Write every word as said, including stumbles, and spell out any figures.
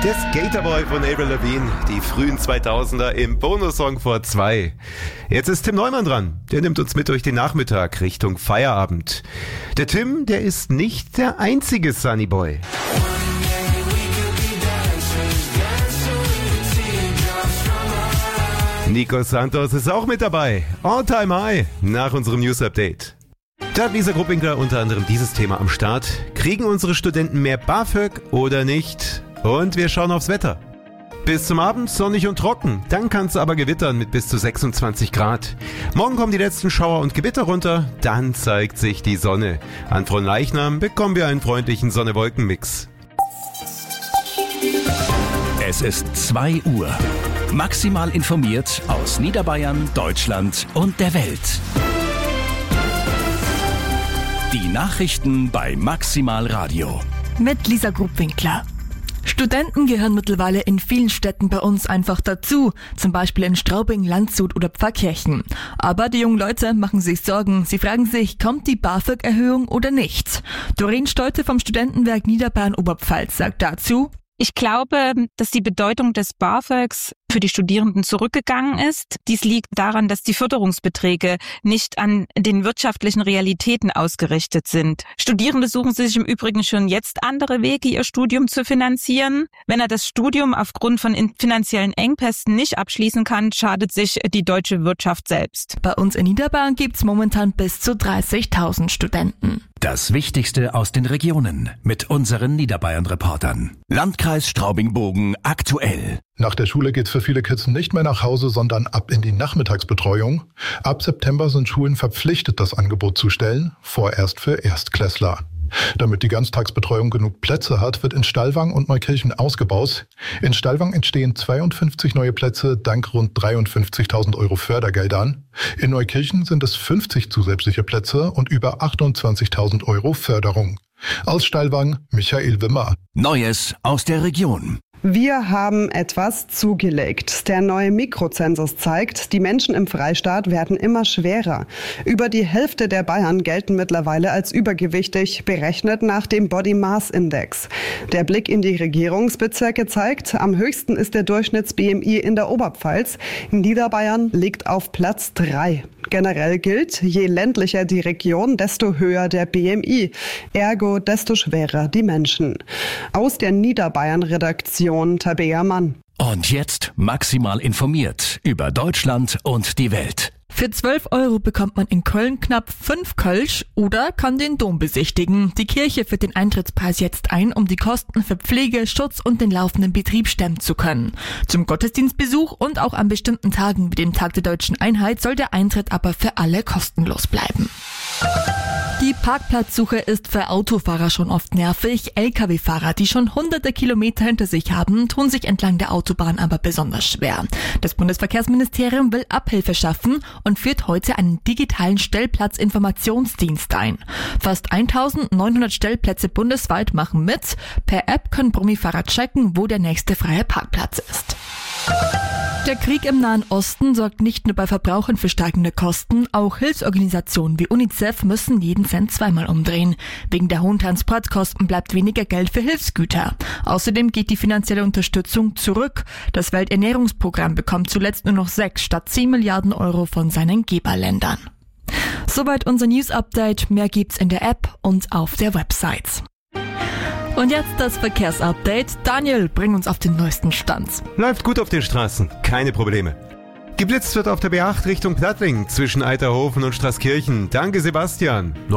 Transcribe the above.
Der Skaterboy von Avril Lavigne, die frühen zweitausender im Bonussong vor zwei. Jetzt ist Tim Neumann dran. Der nimmt uns mit durch den Nachmittag Richtung Feierabend. Der Tim, der ist nicht der einzige Sunnyboy. Nico Santos ist auch mit dabei. All Time High nach unserem News Update. Da hat Lisa Gruppinkler unter anderem dieses Thema am Start. Kriegen unsere Studenten mehr BAföG oder nicht? Und wir schauen aufs Wetter. Bis zum Abend sonnig und trocken, dann kann es aber gewittern mit bis zu sechsundzwanzig Grad. Morgen kommen die letzten Schauer und Gewitter runter, dann zeigt sich die Sonne. An Fronleichnam bekommen wir einen freundlichen Sonne-Wolken-Mix. Es ist zwei Uhr. Maximal informiert aus Niederbayern, Deutschland und der Welt. Die Nachrichten bei Maximal Radio. Mit Lisa Gruppinkler. Studenten gehören mittlerweile in vielen Städten bei uns einfach dazu, zum Beispiel in Straubing, Landshut oder Pfarrkirchen. Aber die jungen Leute machen sich Sorgen. Sie fragen sich, kommt die BAföG-Erhöhung oder nicht? Doreen Stolte vom Studentenwerk Niederbayern-Oberpfalz sagt dazu: Ich glaube, dass die Bedeutung des BAföGs für die Studierenden zurückgegangen ist. Dies liegt daran, dass die Förderungsbeträge nicht an den wirtschaftlichen Realitäten ausgerichtet sind. Studierende suchen sich im Übrigen schon jetzt andere Wege, ihr Studium zu finanzieren. Wenn er das Studium aufgrund von finanziellen Engpässen nicht abschließen kann, schadet sich die deutsche Wirtschaft selbst. Bei uns in Niederbayern gibt's momentan bis zu dreißigtausend Studenten. Das Wichtigste aus den Regionen mit unseren Niederbayern-Reportern. Landkreis Straubing-Bogen aktuell. Nach der Schule geht's für viele Kids nicht mehr nach Hause, sondern ab in die Nachmittagsbetreuung. Ab September sind Schulen verpflichtet, das Angebot zu stellen, vorerst für Erstklässler. Damit die Ganztagsbetreuung genug Plätze hat, wird in Stallwang und Neukirchen ausgebaut. In Stallwang entstehen zweiundfünfzig neue Plätze dank rund dreiundfünfzigtausend Euro Fördergeldern. In Neukirchen sind es fünfzig zusätzliche Plätze und über achtundzwanzigtausend Euro Förderung. Aus Stallwang, Michael Wimmer. Neues aus der Region. Wir haben etwas zugelegt. Der neue Mikrozensus zeigt, die Menschen im Freistaat werden immer schwerer. Über die Hälfte der Bayern gelten mittlerweile als übergewichtig, berechnet nach dem Body Mass Index. Der Blick in die Regierungsbezirke zeigt, am höchsten ist der Durchschnitts-B M I in der Oberpfalz. Niederbayern liegt auf Platz drei. Generell gilt, je ländlicher die Region, desto höher der B M I. Ergo, desto schwerer die Menschen. Aus der Niederbayern-Redaktion Tabea Mann. Und jetzt maximal informiert über Deutschland und die Welt. Für zwölf Euro bekommt man in Köln knapp fünf Kölsch oder kann den Dom besichtigen. Die Kirche führt den Eintrittspreis jetzt ein, um die Kosten für Pflege, Schutz und den laufenden Betrieb stemmen zu können. Zum Gottesdienstbesuch und auch an bestimmten Tagen wie dem Tag der Deutschen Einheit soll der Eintritt aber für alle kostenlos bleiben. Die Parkplatzsuche ist für Autofahrer schon oft nervig. L K W-Fahrer, die schon hunderte Kilometer hinter sich haben, tun sich entlang der Autobahn aber besonders schwer. Das Bundesverkehrsministerium will Abhilfe schaffen und führt heute einen digitalen Stellplatzinformationsdienst ein. Fast eintausendneunhundert Stellplätze bundesweit machen mit. Per App können Brummifahrer checken, wo der nächste freie Parkplatz ist. Der Krieg im Nahen Osten sorgt nicht nur bei Verbrauchern für steigende Kosten, auch Hilfsorganisationen wie UNICEF müssen jeden Cent zweimal umdrehen. Wegen der hohen Transportkosten bleibt weniger Geld für Hilfsgüter. Außerdem geht die finanzielle Unterstützung zurück. Das Welternährungsprogramm bekommt zuletzt nur noch sechs statt zehn Milliarden Euro von seinen Geberländern. Soweit unser News-Update. Mehr gibt's in der App und auf der Website. Und jetzt das Verkehrsupdate. Daniel, bring uns auf den neuesten Stand. Läuft gut auf den Straßen, keine Probleme. Geblitzt wird auf der B acht Richtung Plattling zwischen Eiterhofen und Straßkirchen. Danke, Sebastian. Noch